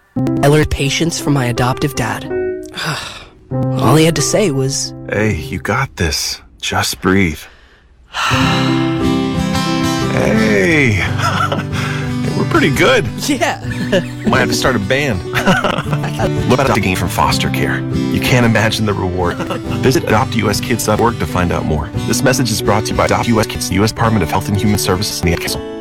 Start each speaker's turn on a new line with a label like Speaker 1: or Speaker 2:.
Speaker 1: I learned patience from my adoptive dad. All he had to say was,
Speaker 2: Hey, you got this. Just breathe. Hey! We're pretty good.
Speaker 1: yeah.
Speaker 2: Might have to start a band. What about adopting from foster care? You can't imagine the reward. Visit adoptuskids.org to find out more. This message is brought to you by Adopt US Kids, the U.S. Department of Health and Human Services, and the Ad Council.